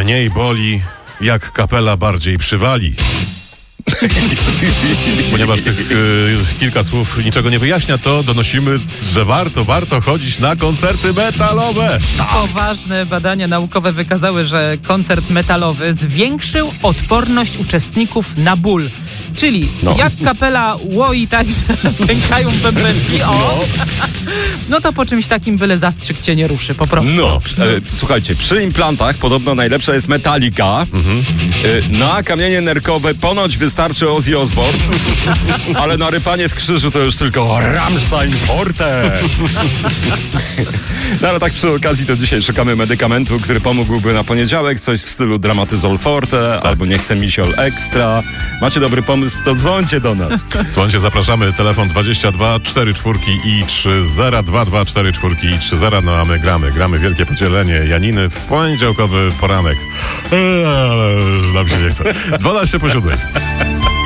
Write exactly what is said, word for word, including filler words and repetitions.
mniej boli, jak kapela bardziej przywali. Ponieważ tych y, kilka słów niczego nie wyjaśnia, to donosimy, że warto, warto chodzić na koncerty metalowe. Poważne badania naukowe wykazały, że koncert metalowy zwiększył odporność uczestników na ból. Czyli No. jak kapela łoi tak, że pękają bębenki, o, no to po czymś takim byle zastrzyk cię nie ruszy, po prostu. No, e, słuchajcie, przy implantach podobno najlepsza jest Metallica. Mhm. E, na kamienie nerkowe ponoć wystarczy Ozzy Osbourne, ale na rypanie w krzyżu to już tylko Rammstein Forte. No ale tak przy okazji to dzisiaj szukamy medykamentu, który pomógłby na poniedziałek, coś w stylu Dramatyzol Forte, albo nie chcę misiol ekstra. Macie dobry pomysł, to dzwońcie do nas. Dzwońcie, zapraszamy, telefon dwadzieścia dwa cztery czwórki i trzy zera, dwa dwa cztery czwórki i trzy zera, no a my gramy, gramy wielkie podzielenie Janiny w poniedziałkowy poranek. Eee, ale nam się nie chce. dwanaście po siódmej.